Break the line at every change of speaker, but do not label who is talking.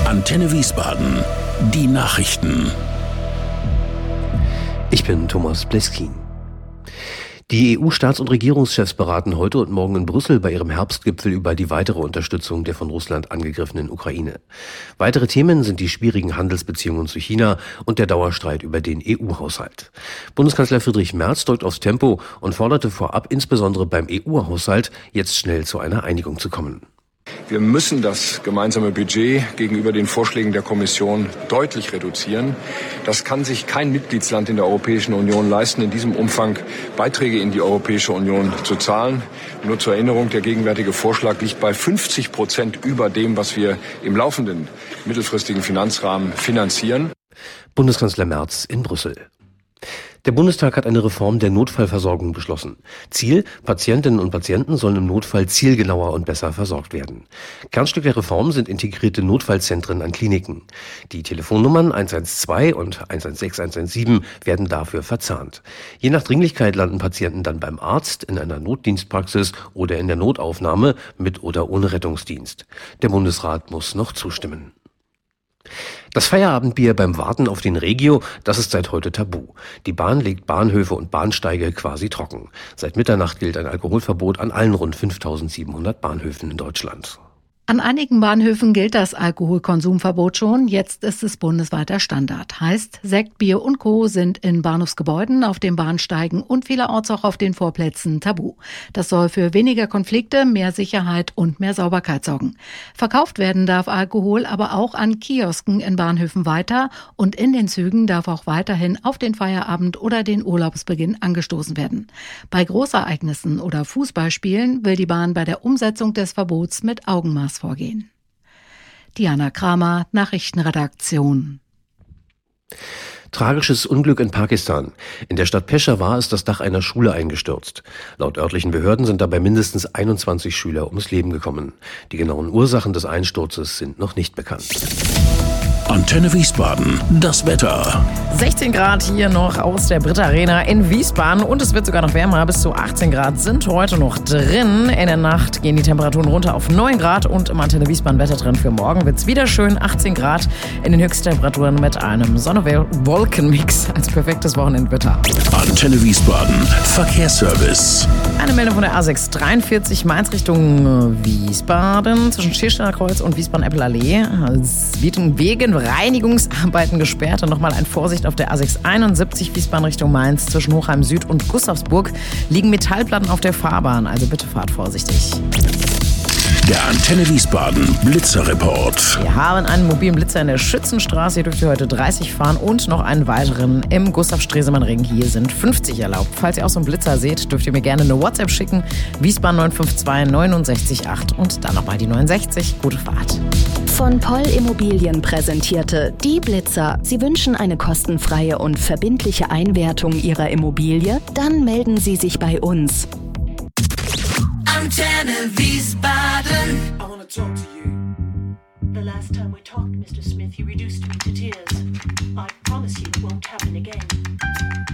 Antenne Wiesbaden. Die Nachrichten.
Ich bin Thomas Bleskin. Die EU-Staats- und Regierungschefs beraten heute und morgen in Brüssel bei ihrem Herbstgipfel über die weitere Unterstützung der von Russland angegriffenen Ukraine. Weitere Themen sind die schwierigen Handelsbeziehungen zu China und der Dauerstreit über den EU-Haushalt. Bundeskanzler Friedrich Merz drückt aufs Tempo und forderte vorab, insbesondere beim EU-Haushalt, jetzt schnell zu einer Einigung zu kommen.
Wir müssen das gemeinsame Budget gegenüber den Vorschlägen der Kommission deutlich reduzieren. Das kann sich kein Mitgliedsland in der Europäischen Union leisten, in diesem Umfang Beiträge in die Europäische Union zu zahlen. Nur zur Erinnerung, der gegenwärtige Vorschlag liegt bei 50% über dem, was wir im laufenden mittelfristigen Finanzrahmen finanzieren.
Bundeskanzler Merz in Brüssel. Der Bundestag hat eine Reform der Notfallversorgung beschlossen. Ziel: Patientinnen und Patienten sollen im Notfall zielgenauer und besser versorgt werden. Kernstück der Reform sind integrierte Notfallzentren an Kliniken. Die Telefonnummern 112 und 116 117 werden dafür verzahnt. Je nach Dringlichkeit landen Patienten dann beim Arzt, in einer Notdienstpraxis oder in der Notaufnahme mit oder ohne Rettungsdienst. Der Bundesrat muss noch zustimmen. Das Feierabendbier beim Warten auf den Regio, das ist seit heute tabu. Die Bahn legt Bahnhöfe und Bahnsteige quasi trocken. Seit Mitternacht gilt ein Alkoholverbot an allen rund 5.700 Bahnhöfen in Deutschland.
An einigen Bahnhöfen gilt das Alkoholkonsumverbot schon. Jetzt ist es bundesweiter Standard. Heißt, Sekt, Bier und Co. sind in Bahnhofsgebäuden, auf den Bahnsteigen und vielerorts auch auf den Vorplätzen tabu. Das soll für weniger Konflikte, mehr Sicherheit und mehr Sauberkeit sorgen. Verkauft werden darf Alkohol aber auch an Kiosken in Bahnhöfen weiter und in den Zügen darf auch weiterhin auf den Feierabend oder den Urlaubsbeginn angestoßen werden. Bei Großereignissen oder Fußballspielen will die Bahn bei der Umsetzung des Verbots mit Augenmaß vorgehen. Diana Kramer, Nachrichtenredaktion.
Tragisches Unglück in Pakistan. In der Stadt Peshawar ist das Dach einer Schule eingestürzt. Laut örtlichen Behörden sind dabei mindestens 21 Schüler ums Leben gekommen. Die genauen Ursachen des Einsturzes sind noch nicht bekannt.
Antenne Wiesbaden. Das Wetter.
16 Grad hier noch aus der Brit Arena in Wiesbaden und es wird sogar noch wärmer. Bis zu 18 Grad sind heute noch drin. In der Nacht gehen die Temperaturen runter auf 9 Grad und im Antenne Wiesbaden Wettertrend für morgen wird es wieder schön 18 Grad in den Höchsttemperaturen mit einem Sonne-Wolken-Mix als perfektes Wochenendwetter.
Antenne Wiesbaden. Verkehrsservice.
Eine Meldung von der A643 Mainz Richtung Wiesbaden zwischen Schiersteiner Kreuz und Wiesbaden-Eppel-Allee. Es wird wegen Reinigungsarbeiten gesperrt und nochmal ein Vorsicht auf der A671 Wiesbaden Richtung Mainz zwischen Hochheim Süd und Gustavsburg liegen Metallplatten auf der Fahrbahn, also bitte fahrt vorsichtig.
Der Antenne Wiesbaden Blitzerreport.
Wir haben einen mobilen Blitzer in der Schützenstraße, hier dürft ihr heute 30 fahren und noch einen weiteren im Gustav-Stresemann-Ring, hier sind 50 erlaubt. Falls ihr auch so einen Blitzer seht, dürft ihr mir gerne eine WhatsApp schicken, Wiesbaden 952 69 8 und dann nochmal die 69. Gute Fahrt.
Von Poll Immobilien präsentierte die Blitzer. Sie wünschen eine kostenfreie und verbindliche Einwertung Ihrer Immobilie? Dann melden Sie sich bei uns.
Antenne Wiesbaden. I wanna talk to you. The last time we talked, Mr. Smith, you reduced me to tears. I promise you it won't happen again.